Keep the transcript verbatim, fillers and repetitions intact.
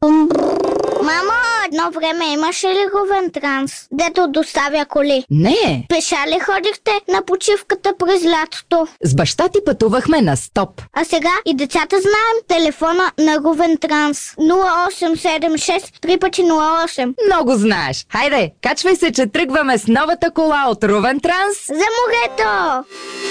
Мамо, едно време имаше ли Ровен Транс, дето доставя коли? Не. Пеша ли ходихте на почивката през лятото? С баща ти пътувахме на стоп. А сега и децата знаем телефона на Ровен Транс. нула осем седем шест три пъти нула осем. Много знаеш. Хайде, качвай се, че тръгваме с новата кола от Ровен Транс За морето!